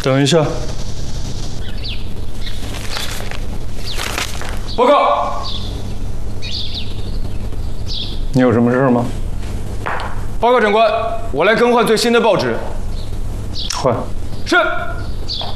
等一下， 报告。 你有什么事吗？ 报告长官，我来更换最新的报纸。 换。 是。